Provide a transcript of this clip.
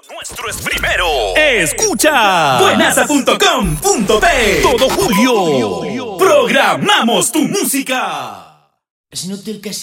nuestro es primero. Escucha buenaza.com.pe. Todo julio programamos tu música. Es inútil que